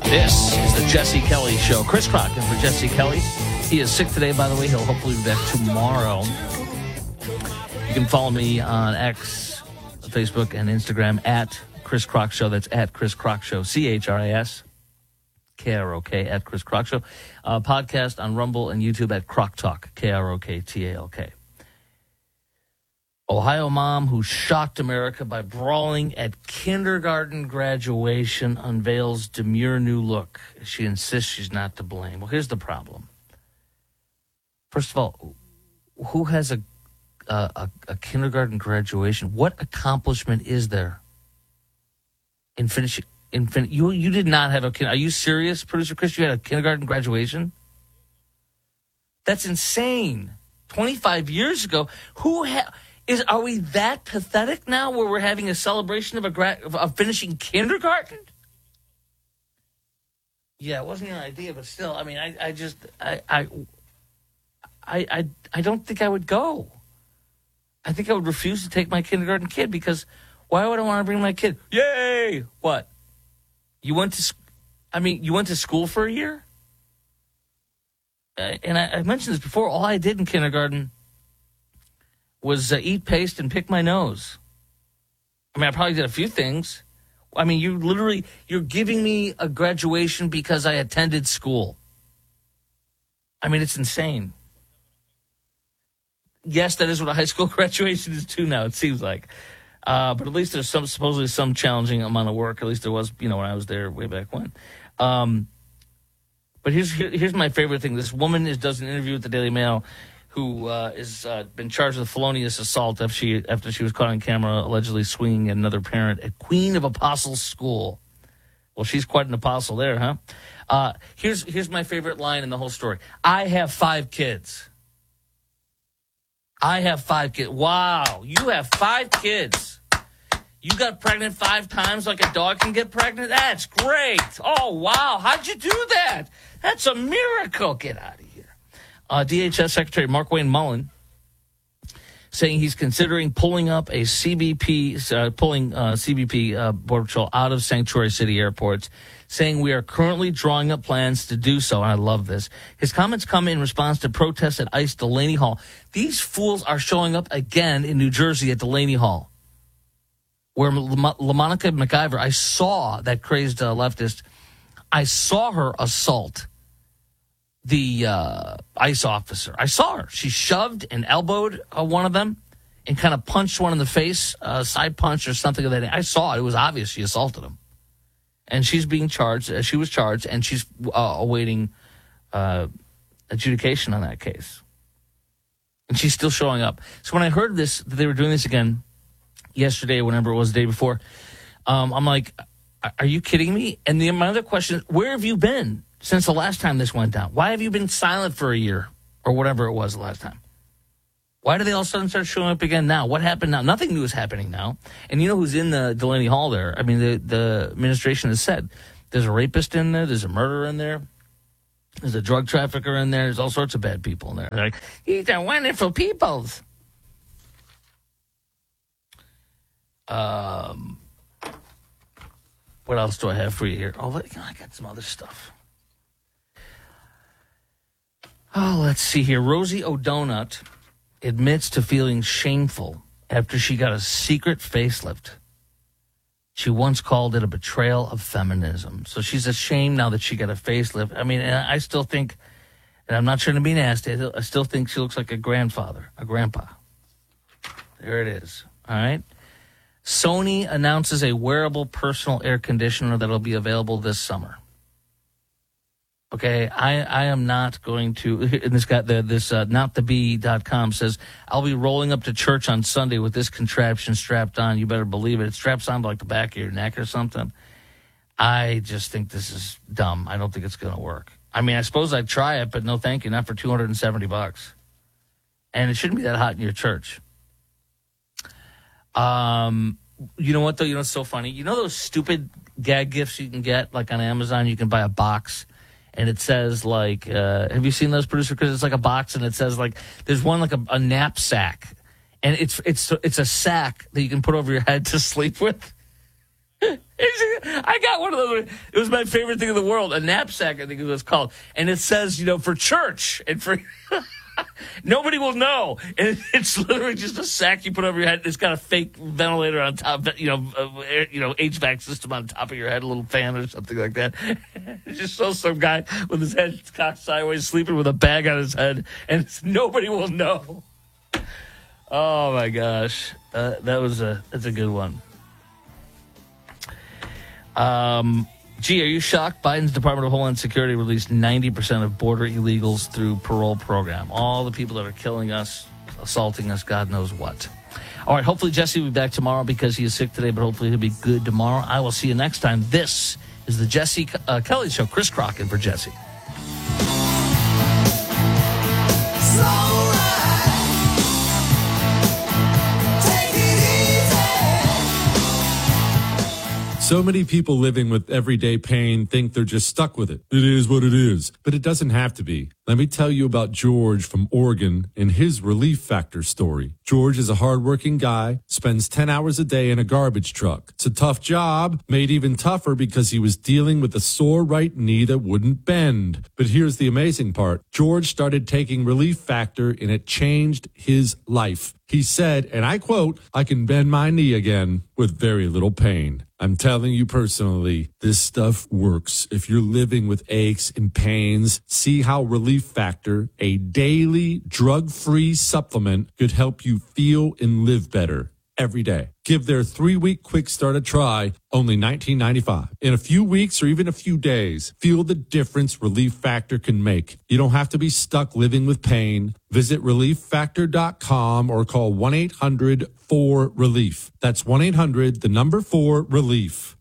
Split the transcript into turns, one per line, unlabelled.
This is the Jesse Kelly Show. Chris Crockett for Jesse Kelly. He is sick today, by the way. He'll hopefully be back tomorrow. You can follow me on X, Facebook, and Instagram at Chris Crock Show. That's at Chris Crock Show. CHRIS KROK at Chris Crock Show. Podcast on Rumble and YouTube at Crock Talk, KROKTALK. Ohio mom who shocked America by brawling at kindergarten graduation unveils demure new look. She insists she's not to blame. Well, here's the problem. First of all, who has a kindergarten graduation? What accomplishment is there in finishing? You did not have are you serious, Producer Chris? You had a kindergarten graduation? That's insane. 25 years ago, are we that pathetic now where we're having a celebration of finishing kindergarten? Yeah, it wasn't your idea, but still, I mean, I don't think I would go. I think I would refuse to take my kindergarten kid because why would I want to bring my kid? Yay! What? You went to school for a year? And I mentioned this before. All I did in kindergarten was eat paste and pick my nose. I mean, I probably did a few things. I mean, you're giving me a graduation because I attended school. I mean, it's insane. Yes, that is what a high school graduation is too now, it seems like. But at least there's supposedly some challenging amount of work. At least there was, when I was there way back when. But here's my favorite thing. This woman does an interview with the Daily Mail who is been charged with felonious assault after she was caught on camera allegedly swinging at another parent at Queen of Apostles School. Well, she's quite an apostle there, huh? Here's my favorite line in the whole story. I have 5 kids. I have 5 kids. Wow, you have 5 kids. You got pregnant 5 times like a dog can get pregnant? That's great. Oh, wow, how'd you do that? That's a miracle. Get out of here. DHS Secretary Markwayne Mullin saying he's considering pulling up a CBP Border Patrol out of sanctuary city airports, saying we are currently drawing up plans to do so. And I love this. His comments come in response to protests at ICE Delaney Hall. These fools are showing up again in New Jersey at Delaney Hall, where LaMonica McIver, I saw that crazed leftist, I saw her assault the ICE officer. I saw her. She shoved and elbowed one of them and kind of punched one in the face, side punch or something of that. I saw it. It was obvious she assaulted him. And she's being charged. She was charged, and she's awaiting adjudication on that case. And she's still showing up. So when I heard that they were doing this again yesterday or whenever it was, the day before, I'm like, are you kidding me? And my other question is, where have you been since the last time this went down? Why have you been silent for a year or whatever it was the last time? Why do they all of a sudden start showing up again now? What happened now? Nothing new is happening now. And you know who's in the Delaney Hall there? I mean, the administration has said there's a rapist in there. There's a murderer in there. There's a drug trafficker in there. There's all sorts of bad people in there. They're like, these are wonderful peoples. What else do I have for you here? Oh, I got some other stuff. Oh, let's see here. Rosie O'Donut admits to feeling shameful after she got a secret facelift. She once called it a betrayal of feminism. So she's ashamed now that she got a facelift. I mean, I still think, and I'm not trying to be nasty, I still think she looks like a grandpa. There it is. All right. Sony announces a wearable personal air conditioner that will be available this summer. Okay, I am not going to, and this guy, notthebee.com says, I'll be rolling up to church on Sunday with this contraption strapped on. You better believe it. It straps on to like the back of your neck or something. I just think this is dumb. I don't think it's going to work. I mean, I suppose I'd try it, but no thank you, not for $270. And it shouldn't be that hot in your church. You know what, though? You know what's so funny? You know those stupid gag gifts you can get, like on Amazon? You can buy a box. And it says, like, have you seen those, producer? Because it's like a box, and it says, like, there's one like a knapsack, and it's a sack that you can put over your head to sleep with. I got one of those. It was my favorite thing in the world. A knapsack, I think it was called. And it says, for church and for nobody will know. And it's literally just a sack you put over your head. It's got a fake ventilator on top, HVAC system on top of your head, a little fan or something like that. It just shows some guy with his head cocked sideways, sleeping with a bag on his head, and nobody will know. Oh my gosh, that's a good one. Gee, are you shocked? Biden's Department of Homeland Security released 90% of border illegals through parole program. All the people that are killing us, assaulting us, God knows what. All right, hopefully Jesse will be back tomorrow because he is sick today, but hopefully he'll be good tomorrow. I will see you next time. This is the Jesse Kelly Show. Chris Crockett for Jesse.
So many people living with everyday pain think they're just stuck with it. It is what it is. But it doesn't have to be. Let me tell you about George from Oregon and his Relief Factor story. George is a hardworking guy, spends 10 hours a day in a garbage truck. It's a tough job, made even tougher because he was dealing with a sore right knee that wouldn't bend. But here's the amazing part. George started taking Relief Factor and it changed his life. He said, and I quote, "I can bend my knee again with very little pain." I'm telling you personally, this stuff works. If you're living with aches and pains, see how Relief Factor, a daily drug-free supplement, could help you feel and live better every day. Give their 3-week quick start a try, only $19.95. In a few weeks or even a few days, feel the difference Relief Factor can make. You don't have to be stuck living with pain. Visit ReliefFactor.com or call 1-800-4-RELIEF. That's 1-800-4-RELIEF.